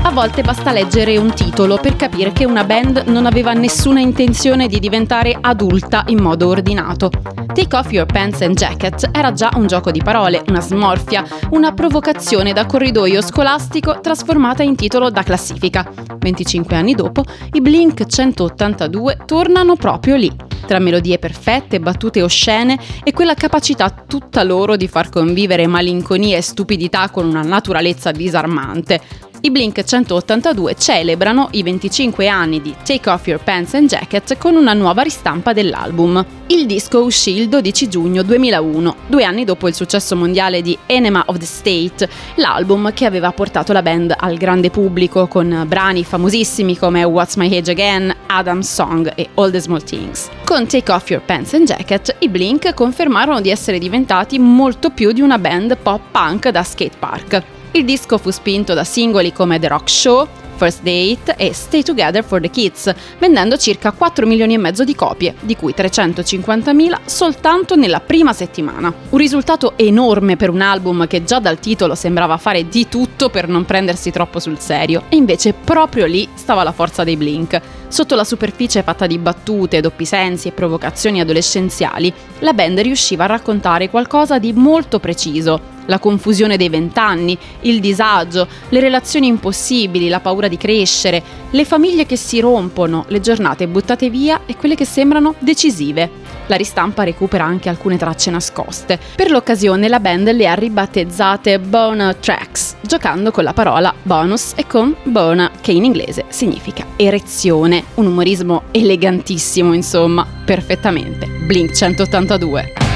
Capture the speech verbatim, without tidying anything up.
A volte basta leggere un titolo per capire che una band non aveva nessuna intenzione di diventare adulta in modo ordinato. Take Off Your Pants and Jacket era già un gioco di parole, una smorfia, una provocazione da corridoio scolastico trasformata in titolo da classifica. venticinque anni dopo, i Blink centottantadue tornano proprio lì, tra melodie perfette, battute oscene e quella capacità tutta loro di far convivere malinconia e stupidità con una naturalezza disarmante. I Blink centottantadue celebrano i venticinque anni di Take Off Your Pants and Jacket con una nuova ristampa dell'album. Il disco uscì il dodici giugno duemilauno, due anni dopo il successo mondiale di Enema of the State, l'album che aveva portato la band al grande pubblico con brani famosissimi come What's My Age Again, Adam's Song e All the Small Things. Con Take Off Your Pants and Jacket, i Blink confermarono di essere diventati molto più di una band pop punk da skate park. Il disco fu spinto da singoli come The Rock Show, First Date e Stay Together for the Kids, vendendo circa quattro milioni e mezzo di copie, di cui trecentocinquantamila soltanto nella prima settimana. Un risultato enorme per un album che già dal titolo sembrava fare di tutto per non prendersi troppo sul serio, e invece proprio lì stava la forza dei Blink. Sotto la superficie fatta di battute, doppi sensi e provocazioni adolescenziali, la band riusciva a raccontare qualcosa di molto preciso. La confusione dei vent'anni, il disagio, le relazioni impossibili, la paura di crescere, le famiglie che si rompono, le giornate buttate via e quelle che sembrano decisive. La ristampa recupera anche alcune tracce nascoste. Per l'occasione la band le ha ribattezzate Bonus Tracks, giocando con la parola bonus e con bona, che in inglese significa erezione. Un umorismo elegantissimo, insomma, perfettamente Blink centottantadue.